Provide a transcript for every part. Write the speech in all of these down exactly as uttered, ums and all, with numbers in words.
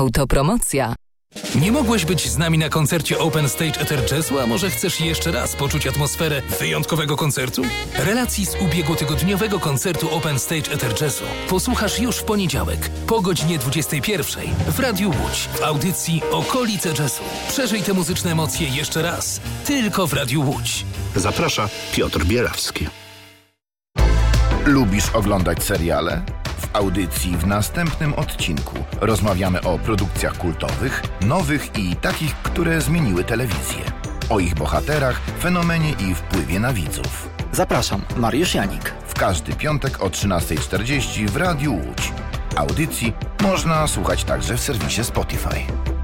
Autopromocja. Nie mogłeś być z nami na koncercie Open Stage Ether Jazzu, a może chcesz jeszcze raz poczuć atmosferę wyjątkowego koncertu? Relacji z ubiegłotygodniowego koncertu Open Stage Ether Jazzu posłuchasz już w poniedziałek po godzinie dwudziestej pierwszej w Radiu Łódź w audycji Okolice Jazzu. Przeżyj te muzyczne emocje jeszcze raz, tylko w Radiu Łódź. Zaprasza Piotr Bielawski. Lubisz oglądać seriale? W audycji w następnym odcinku rozmawiamy o produkcjach kultowych, nowych i takich, które zmieniły telewizję. O ich bohaterach, fenomenie i wpływie na widzów. Zapraszam, Mariusz Janik. W każdy piątek o trzynastej czterdzieści w Radiu Łódź. Audycji można słuchać także w serwisie Spotify.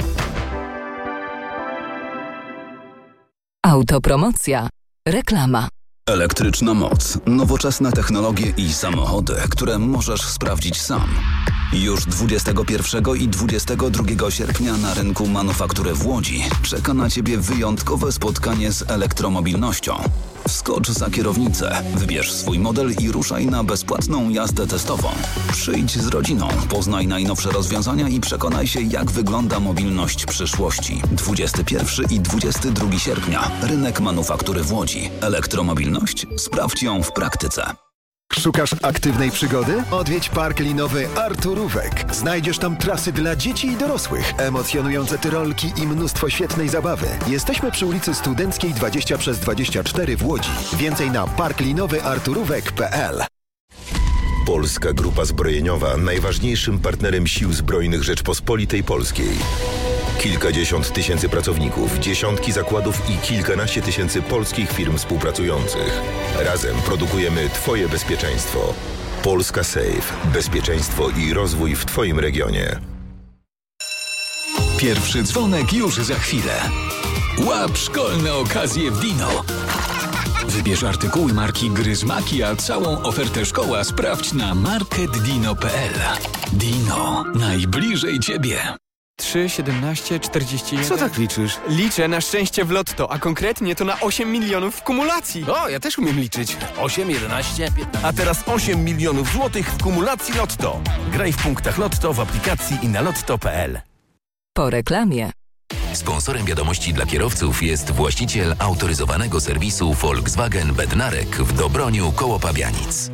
Autopromocja. Reklama. Elektryczna moc, nowoczesne technologie i samochody, które możesz sprawdzić sam. Już dwudziestego pierwszego i dwudziestego drugiego sierpnia na rynku Manufaktury w Łodzi czeka na Ciebie wyjątkowe spotkanie z elektromobilnością. Wskocz za kierownicę, wybierz swój model i ruszaj na bezpłatną jazdę testową. Przyjdź z rodziną, poznaj najnowsze rozwiązania i przekonaj się, jak wygląda mobilność przyszłości. dwudziestego pierwszego i dwudziestego drugiego sierpnia. Rynek Manufaktury w Łodzi. Elektromobilność? Sprawdź ją w praktyce. Szukasz aktywnej przygody? Odwiedź park linowy Arturówek. Znajdziesz tam trasy dla dzieci i dorosłych, emocjonujące tyrolki i mnóstwo świetnej zabawy. Jesteśmy przy ulicy Studenckiej dwadzieścia przez dwadzieścia cztery w Łodzi. Więcej na park linowy arturówek kropka p l. Polska Grupa Zbrojeniowa, najważniejszym partnerem Sił Zbrojnych Rzeczpospolitej Polskiej. Kilkadziesiąt tysięcy pracowników, dziesiątki zakładów i kilkanaście tysięcy polskich firm współpracujących. Razem produkujemy Twoje bezpieczeństwo. Polska Safe. Bezpieczeństwo i rozwój w Twoim regionie. Pierwszy dzwonek już za chwilę. Łap szkolne okazje w Dino. Wybierz artykuły marki Gryzmaki, a całą ofertę szkoła sprawdź na market dino kropka p l. Dino. Najbliżej Ciebie. trzy, siedemnaście, czterdzieści jeden. Co tak liczysz? Liczę na szczęście w lotto, a konkretnie to na osiem milionów w kumulacji. O, ja też umiem liczyć. osiem, jedenaście, piętnaście. A teraz osiem milionów złotych w kumulacji Lotto. Graj w punktach Lotto w aplikacji i na lotto kropka p l. Po reklamie. Sponsorem wiadomości dla kierowców jest właściciel autoryzowanego serwisu Volkswagen Bednarek w Dobroniu koło Pabianic.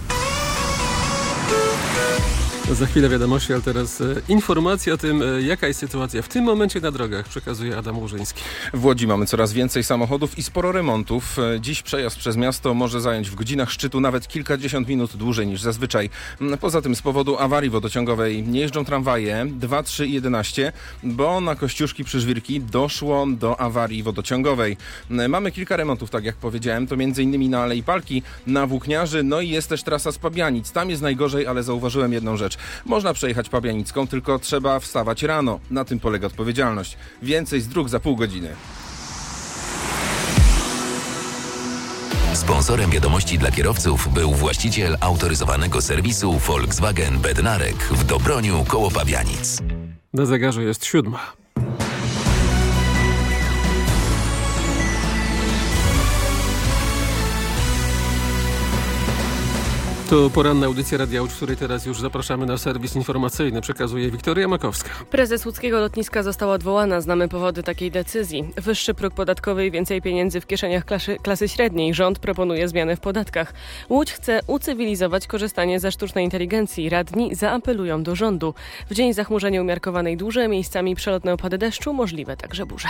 Za chwilę wiadomości, ale teraz e, informacja o tym, e, jaka jest sytuacja w tym momencie na drogach. Przekazuje Adam Łużyński. W Łodzi mamy coraz więcej samochodów i sporo remontów. E, dziś przejazd przez miasto może zająć w godzinach szczytu nawet kilkadziesiąt minut dłużej niż zazwyczaj. Poza tym z powodu awarii wodociągowej nie jeżdżą tramwaje dwa, trzy i jedenaście, bo na Kościuszki przy Żwirki doszło do awarii wodociągowej. E, mamy kilka remontów, tak jak powiedziałem, to między innymi na Alei Palki, na Włókniarzy, no i jest też trasa z Pabianic. Tam jest najgorzej, ale zauważyłem jedną rzecz. Można przejechać Pabianicką, tylko trzeba wstawać rano. Na tym polega odpowiedzialność. Więcej z dróg za pół godziny. Sponsorem wiadomości dla kierowców był właściciel autoryzowanego serwisu Volkswagen Bednarek w Dobroniu koło Pabianic. Na zegarze jest siódma. To poranna audycja Radia Łódź, w której teraz już zapraszamy na serwis informacyjny. Przekazuje Wiktoria Makowska. Prezes łódzkiego lotniska została odwołana. Znamy powody takiej decyzji. Wyższy próg podatkowy i więcej pieniędzy w kieszeniach klasy, klasy średniej. Rząd proponuje zmiany w podatkach. Łódź chce ucywilizować korzystanie ze sztucznej inteligencji. Radni zaapelują do rządu. W dzień zachmurzenia umiarkowanej duże, miejscami przelotne opady deszczu, możliwe także burze.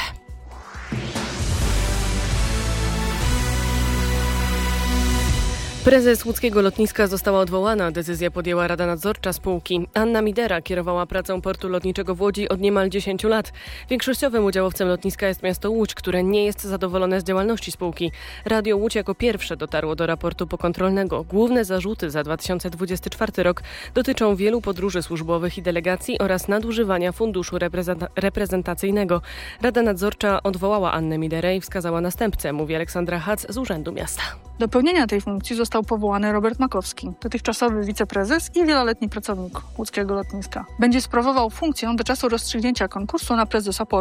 Prezes łódzkiego lotniska została odwołana. Decyzję podjęła Rada Nadzorcza spółki. Anna Midera kierowała pracą portu lotniczego w Łodzi od niemal dziesięciu lat. Większościowym udziałowcem lotniska jest miasto Łódź, które nie jest zadowolone z działalności spółki. Radio Łódź jako pierwsze dotarło do raportu pokontrolnego. Główne zarzuty za dwa tysiące dwudziesty czwarty rok dotyczą wielu podróży służbowych i delegacji oraz nadużywania funduszu reprezenta- reprezentacyjnego. Rada Nadzorcza odwołała Annę Miderę i wskazała następcę, mówi Aleksandra Hac z Urzędu Miasta. Do pełnienia tej funkcji został powołany Robert Makowski, dotychczasowy wiceprezes i wieloletni pracownik łódzkiego lotniska. Będzie sprawował funkcję do czasu rozstrzygnięcia konkursu na prezesa portu.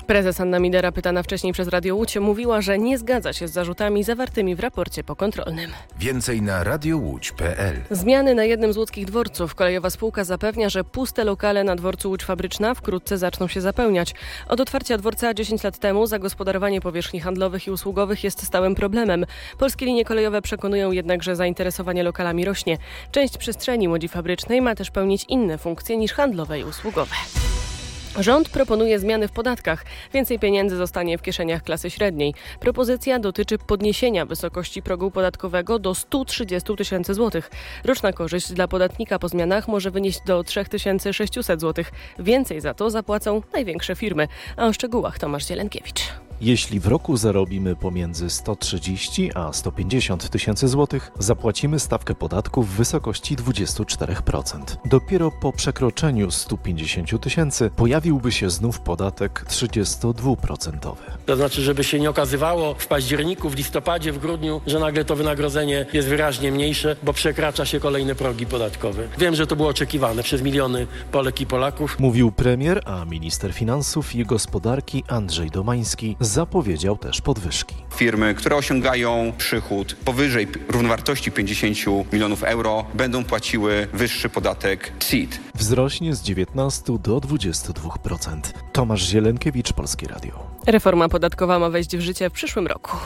Prezes Anna Midera, pytana wcześniej przez Radio Łódź, mówiła, że nie zgadza się z zarzutami zawartymi w raporcie pokontrolnym. Więcej na radiowódź kropka pe el. Zmiany na jednym z łódzkich dworców. Kolejowa spółka zapewnia, że puste lokale na dworcu Łódź Fabryczna wkrótce zaczną się zapełniać. Od otwarcia dworca dziesięć lat temu zagospodarowanie powierzchni handlowych i usługowych jest stałym problemem. Polskie linie kolejowe przekonują jednak, że zainteresowanie lokalami rośnie. Część przestrzeni Łodzi Fabrycznej ma też pełnić inne funkcje niż handlowe i usługowe. Rząd proponuje zmiany w podatkach. Więcej pieniędzy zostanie w kieszeniach klasy średniej. Propozycja dotyczy podniesienia wysokości progu podatkowego do sto trzydzieści tysięcy złotych. Roczna korzyść dla podatnika po zmianach może wynieść do trzy tysiące sześćset złotych. Więcej za to zapłacą największe firmy. A o szczegółach Tomasz Zielonkiewicz. Jeśli w roku zarobimy pomiędzy sto trzydzieści a sto pięćdziesiąt tysięcy złotych, zapłacimy stawkę podatku w wysokości dwadzieścia cztery procent. Dopiero po przekroczeniu stu pięćdziesięciu tysięcy pojawiłby się znów podatek trzydziestodwuprocentowy. To znaczy, żeby się nie okazywało w październiku, w listopadzie, w grudniu, że nagle to wynagrodzenie jest wyraźnie mniejsze, bo przekracza się kolejne progi podatkowe. Wiem, że to było oczekiwane przez miliony Polek i Polaków. Mówił premier, a minister finansów i gospodarki Andrzej Domański zapowiedział też podwyżki. Firmy, które osiągają przychód powyżej równowartości pięćdziesięciu milionów euro, będą płaciły wyższy podatek C I T. Wzrośnie z dziewiętnastu do dwudziestu dwóch procent. Tomasz Zielonkiewicz, Polskie Radio. Reforma podatkowa ma wejść w życie w przyszłym roku.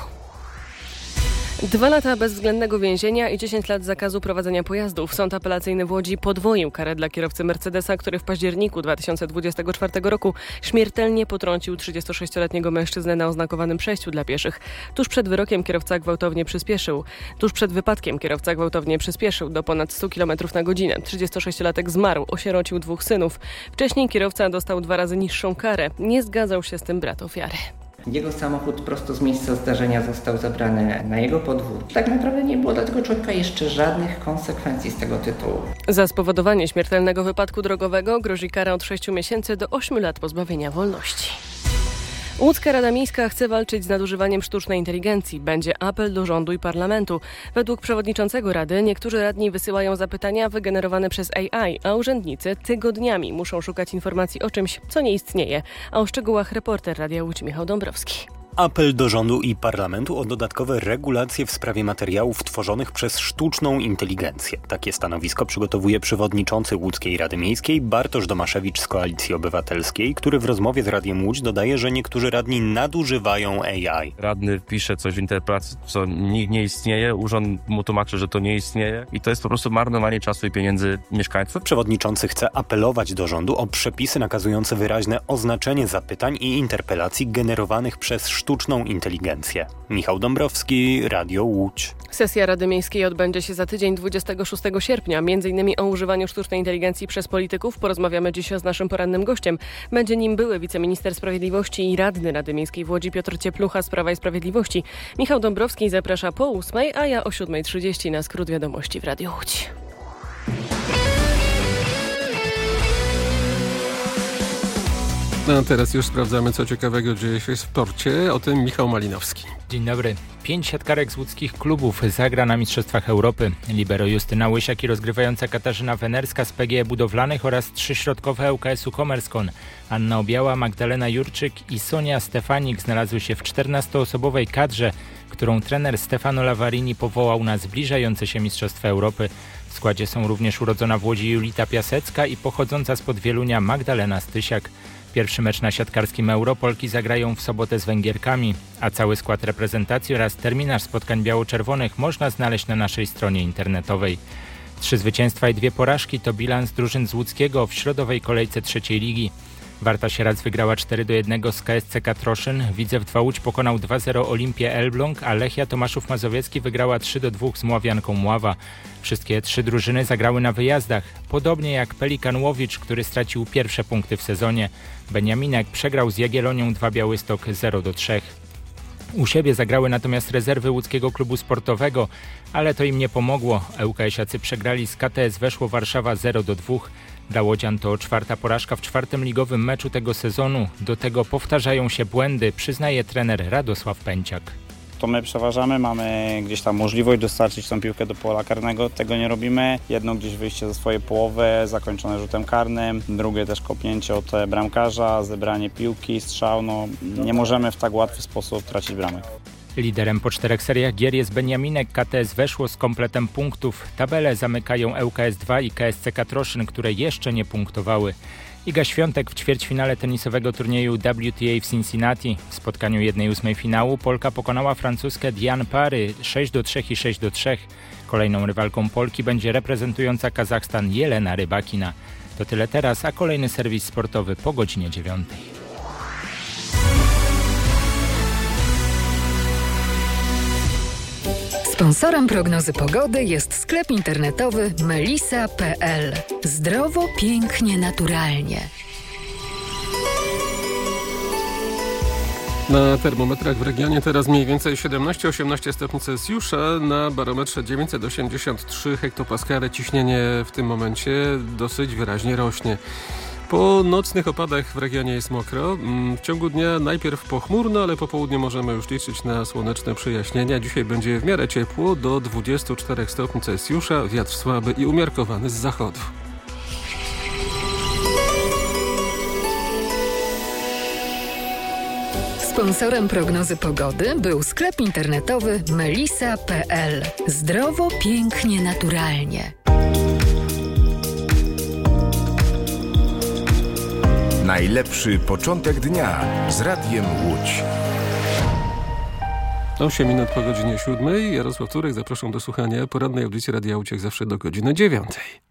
Dwa lata bezwzględnego więzienia i dziesięć lat zakazu prowadzenia pojazdów. Sąd apelacyjny w Łodzi podwoił karę dla kierowcy Mercedesa, który w październiku dwa tysiące dwudziestego czwartego roku śmiertelnie potrącił trzydziestosześcioletniego mężczyznę na oznakowanym przejściu dla pieszych. Tuż przed wyrokiem kierowca gwałtownie przyspieszył. Tuż przed wypadkiem kierowca gwałtownie przyspieszył do ponad stu kilometrów na godzinę. trzydziestosześciolatek zmarł, osierocił dwóch synów. Wcześniej kierowca dostał dwa razy niższą karę. Nie zgadzał się z tym brat ofiary. Jego samochód prosto z miejsca zdarzenia został zabrany na jego podwórzu. Tak naprawdę nie było dla tego człowieka jeszcze żadnych konsekwencji z tego tytułu. Za spowodowanie śmiertelnego wypadku drogowego grozi kara od sześciu miesięcy do ośmiu lat pozbawienia wolności. Łódzka Rada Miejska chce walczyć z nadużywaniem sztucznej inteligencji. Będzie apel do rządu i parlamentu. Według przewodniczącego Rady niektórzy radni wysyłają zapytania wygenerowane przez A I, a urzędnicy tygodniami muszą szukać informacji o czymś, co nie istnieje. A o szczegółach reporter Radia Łódź Michał Dąbrowski. Apel do rządu i parlamentu o dodatkowe regulacje w sprawie materiałów tworzonych przez sztuczną inteligencję. Takie stanowisko przygotowuje przewodniczący Łódzkiej Rady Miejskiej Bartosz Domaszewicz z Koalicji Obywatelskiej, który w rozmowie z Radiem Łódź dodaje, że niektórzy radni nadużywają A I. Radny pisze coś w interpretacji, co nie, nie istnieje, urząd mu tłumaczy, że to nie istnieje i to jest po prostu marnowanie czasu i pieniędzy mieszkańców. Przewodniczący chce apelować do rządu o przepisy nakazujące wyraźne oznaczenie zapytań i interpelacji generowanych przez sztuczną inteligencję. Michał Dąbrowski, Radio Łódź. Sesja Rady Miejskiej odbędzie się za tydzień dwudziestego szóstego sierpnia. Między innymi o używaniu sztucznej inteligencji przez polityków porozmawiamy dziś z naszym porannym gościem. Będzie nim były wiceminister sprawiedliwości i radny Rady Miejskiej w Łodzi Piotr Cieplucha z Prawa i Sprawiedliwości. Michał Dąbrowski zaprasza po ósmej, a ja o siódmej trzydzieści na skrót wiadomości w Radiu Łódź. No a teraz już sprawdzamy, co ciekawego dzieje się w sporcie. O tym Michał Malinowski. Dzień dobry. Pięć siatkarek z łódzkich klubów zagra na Mistrzostwach Europy. Libero Justyna Łysiak i rozgrywająca Katarzyna Wenerska z P G E Budowlanych oraz trzy środkowe L K S-u Komerskon. Anna Obiała, Magdalena Jurczyk i Sonia Stefanik znalazły się w czternastoosobowej kadrze, którą trener Stefano Lavarini powołał na zbliżające się Mistrzostwa Europy. W składzie są również urodzona w Łodzi Julita Piasecka i pochodząca spod Wielunia Magdalena Stysiak. Pierwszy mecz na siatkarskim Euro Polki zagrają w sobotę z Węgierkami, a cały skład reprezentacji oraz terminarz spotkań biało-czerwonych można znaleźć na naszej stronie internetowej. Trzy zwycięstwa i dwie porażki to bilans drużyn z łódzkiego w środowej kolejce trzeciej ligi. Warta Sieradz wygrała cztery do jednego z K S C Troszyn, Widzew dwa Łódź pokonał dwa zero Olimpię Elbląg, a Lechia Tomaszów Mazowiecki wygrała trzy do dwóch z Mławianką Mława. Wszystkie trzy drużyny zagrały na wyjazdach, podobnie jak Pelikan Łowicz, który stracił pierwsze punkty w sezonie. Beniaminek przegrał z Jagiellonią dwa Białystok zero do trzech. U siebie zagrały natomiast rezerwy łódzkiego klubu sportowego, ale to im nie pomogło. ŁKS-iacy przegrali z K T S Weszło Warszawa zero do dwóch. Dla łodzian to czwarta porażka w czwartym ligowym meczu tego sezonu. Do tego powtarzają się błędy, przyznaje trener Radosław Pęciak. to my przeważamy, mamy gdzieś tam możliwość dostarczyć tą piłkę do pola karnego, tego nie robimy. Jedno gdzieś wyjście ze swojej połowy, zakończone rzutem karnym, drugie też kopnięcie od bramkarza, zebranie piłki, strzał. No, nie możemy w tak łatwy sposób tracić bramek. Liderem po czterech seriach gier jest Beniaminek. K T S weszło z kompletem punktów. Tabelę zamykają L K S dwa i K S C Katroszyn, które jeszcze nie punktowały. Iga Świątek w ćwierćfinale tenisowego turnieju W T A w Cincinnati. W spotkaniu jednej ósmej finału Polka pokonała francuskę Diane Parry sześć do trzech i sześć do trzech. Kolejną rywalką Polki będzie reprezentująca Kazachstan Jelena Rybakina. To tyle teraz, a kolejny serwis sportowy po godzinie dziewiątej. Sponsorem prognozy pogody jest sklep internetowy melisa kropka p l. Zdrowo, pięknie, naturalnie. Na termometrach w regionie teraz mniej więcej siedemnaście osiemnaście stopni Celsjusza, na barometrze dziewięćset osiemdziesiąt trzy hektopaskale. Ciśnienie w tym momencie dosyć wyraźnie rośnie. Po nocnych opadach w regionie jest mokro. W ciągu dnia najpierw pochmurno, ale po południu możemy już liczyć na słoneczne przejaśnienia. Dzisiaj będzie w miarę ciepło, do dwudziestu czterech stopni Celsjusza, wiatr słaby i umiarkowany z zachodu. Sponsorem prognozy pogody był sklep internetowy melisa kropka p l. Zdrowo, pięknie, naturalnie. Najlepszy początek dnia z Radiem Łódź. osiem minut po godzinie siódmej. Jarosław Turek, zapraszam do słuchania porannej audycji Radia Łódź jak zawsze do godziny dziewiątej.